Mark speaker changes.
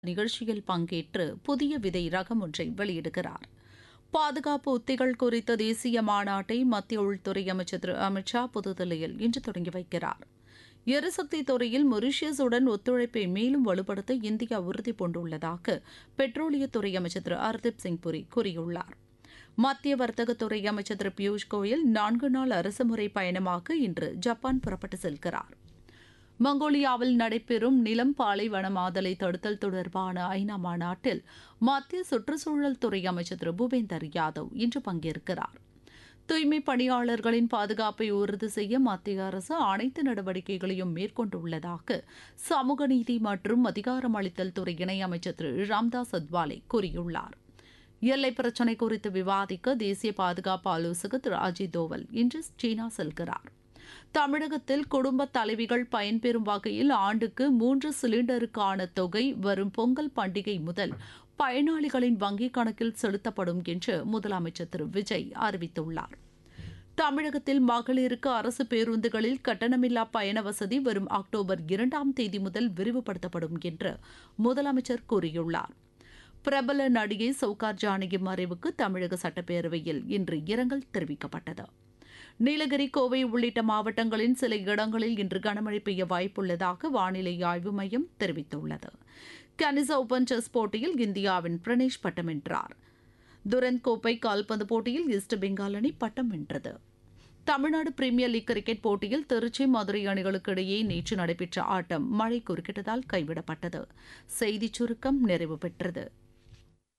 Speaker 1: நிகழ்ச்சியில் பங்கேற்று புதிய விதை ரகம் ஒன்றை வெளியிடுகிறார். பாதுகாப்பு உத்திகள் குறித்த தேசிய மாநாட்டை மத்திய உள்துறை அமைச்சர் திரு அமித் ஷா புதுதில்லியில் இன்று தொடங்கி வைக்கிறார். எரிசக்தி துறையில் மொரீஷியஸுடன் ஒத்துழைப்பை மேலும் வலுப்படுத்த இந்தியா உறுதி பூண்டுள்ளதாக பெட்ரோலியத்துறை அமைச்சர் திரு ஹர்தீப் சிங் புரி கூறியுள்ளார். மத்திய வர்த்தகத்துறை அமைச்சர் திரு பியூஷ் கோயல் 4 நாள் அரசுமுறை பயணமாக இன்று ஜப்பான் புறப்பட்டு செல்கிறார். மங்கோலியாவில் நடைபெறும் நிலம் பாலைவனமாதலை தடுத்தல் தொடர்பான ஐநா மாநாட்டில் மத்திய சுற்றுச்சூழல் துறை அமைச்சர் திரு பூபேந்தர் யாதவ் இன்று பங்கேற்கிறார். தூய்மை பணியாளர்களின் பாதுகாப்பை உறுதி செய்ய மத்திய அரசு அனைத்து நடவடிக்கைகளையும் மேற்கொண்டுள்ளதாக சமூக நீதி மற்றும் அதிகாரமளித்தல் துறை இணையமைச்சர் திரு ராம்தாஸ் அத்வாலே கூறியுள்ளார். எல்லை பிரச்சினை குறித்து விவாதிக்க தேசிய பாதுகாப்பு ஆலோசகர் திரு அஜித் தோவல் இன்று சீனா செல்கிறார். தமிழகத்தில் குடும்ப தலைவிகள் பயன்பெறும் வகையில் ஆண்டுக்கு 3 சிலிண்டருக்கான தொகை வரும் பொங்கல் பண்டிகை முதல் பயனாளிகளின் வங்கிக் கணக்கில் செலுத்தப்படும் என்று முதலமைச்சர் திரு விஜய் அறிவித்துள்ளார். தமிழகத்தில் மகளிருக்கு அரசு பேருந்துகளில் கட்டணமில்லா பயண வசதி வரும் அக்டோபர் 2ஆம் தேதி முதல் விரிவுபடுத்தப்படும் என்று முதலமைச்சர் கூறியுள்ளார். பிரபல நடிகை சௌகார் ஜானகி மறைவுக்கு தமிழக சட்டப்பேரவையில் இன்று இரங்கல் தெரிவிக்கப்பட்டது. நீலகிரி, கோவை உள்ளிட்ட மாவட்டங்களின் சில இடங்களில் இன்று கனமழை பெய்ய வாய்ப்புள்ளதாக வானிலை ஆய்வு மையம் தெரிவித்துள்ளது. கனிசா ஓபன் செஸ் போட்டியில் இந்தியாவின் பிரணேஷ் பட்டம் வென்றார். துரந்த் கோப்பை கால்பந்து போட்டியில் ஈஸ்ட் பெங்கால் அணி பட்டம் வென்றது. தமிழ்நாடு பிரீமியர் லீக் கிரிக்கெட் போட்டியில் திருச்சி, மதுரை அணிகளுக்கு இடையே நேற்று நடைபெற்ற ஆட்டம் மழை குறுக்கிட்டதால் கைவிடப்பட்டது. செய்திச் சுருக்கம் நிறைவு பெற்றது.